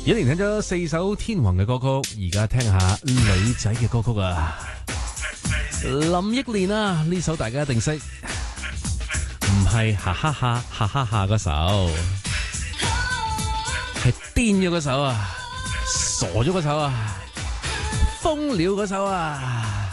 一連聽咗4首天王嘅歌曲，而家聽下女仔嘅歌曲啊。林憶蓮啊，呢首大家一定識，唔係哈哈哈哈哈哈嗰首，係癲咗嗰首啊，傻咗嗰首啊，瘋了嗰首啊。